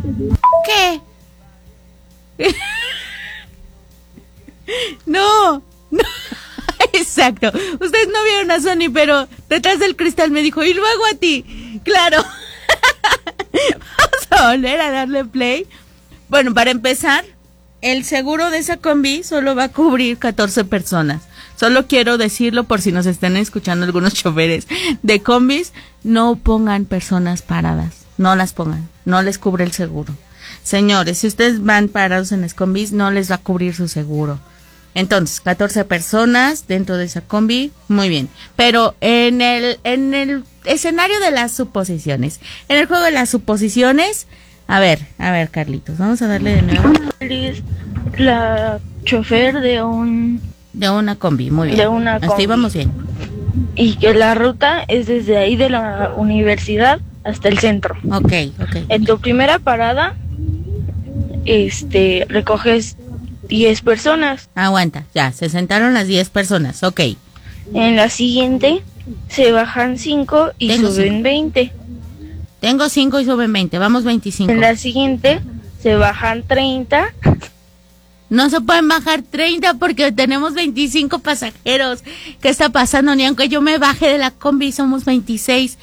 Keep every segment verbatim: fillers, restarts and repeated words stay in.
¿Qué? No, no. Exacto. Ustedes no vieron a Sony, pero detrás del cristal me dijo, y luego a ti. Claro. Vamos a volver a darle play. Bueno, para empezar, el seguro de esa combi solo va a cubrir catorce personas. Solo quiero decirlo por si nos están escuchando algunos choferes de combis, no pongan personas paradas, no las pongan, no les cubre el seguro. Señores, si ustedes van parados en las combis, no les va a cubrir su seguro. Entonces, catorce personas dentro de esa combi, muy bien. Pero en el en el escenario de las suposiciones, en el juego de las suposiciones, a ver, a ver, Carlitos, vamos a darle de nuevo. La chofer de un de una combi, muy bien. De una combi. Hasta ahí vamos bien. Y que la ruta es desde ahí de la universidad hasta el centro. Ok, ok. En tu primera parada, este, recoges diez personas. Aguanta, ya, se sentaron las diez personas, ok. En la siguiente se bajan cinco y Tengo suben cinco. veinte. Tengo cinco y suben veinte, vamos veinticinco. En la siguiente se bajan treinta. No se pueden bajar treinta porque tenemos veinticinco pasajeros. ¿Qué está pasando? Ni aunque yo me baje de la combi, somos veintiséis.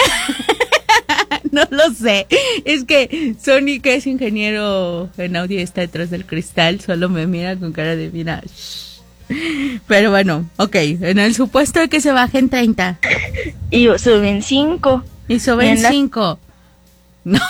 No lo sé. Es que Sony, que es ingeniero en audio, está detrás del cristal, solo me mira con cara de mira. Shh. Pero bueno, ok. En el supuesto de que se bajen treinta. Y suben cinco. Y suben la... cinco. No.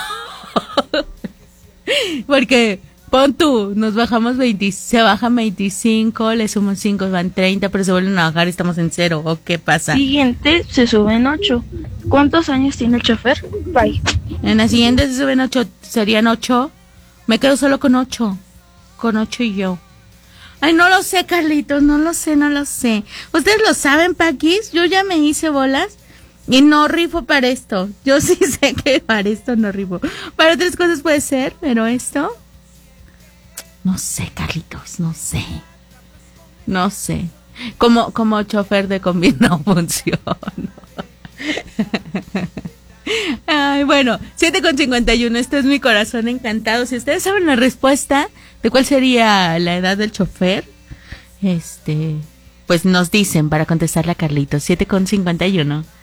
Porque... Pon tú, nos bajamos veinte, se bajan veinticinco, le suman cinco, van treinta, pero se vuelven a bajar y estamos en cero. ¿O qué pasa? Siguiente se suben ocho. ¿Cuántos años tiene el chofer? Bye. En la siguiente se suben ocho, serían ocho. Me quedo solo con ocho. Con ocho y yo. Ay, no lo sé, Carlitos, no lo sé, no lo sé. ¿Ustedes lo saben, Paquis? Yo ya me hice bolas y no rifo para esto. Yo sí sé que para esto no rifo. Para otras cosas puede ser, pero esto... No sé, Carlitos, no sé. No sé. Como, como chofer de combi no funciona. Ay, bueno, siete con cincuenta y uno, este es mi corazón encantado. Si ustedes saben la respuesta de cuál sería la edad del chofer, este, pues nos dicen para contestarle a Carlitos. siete con cincuenta y uno.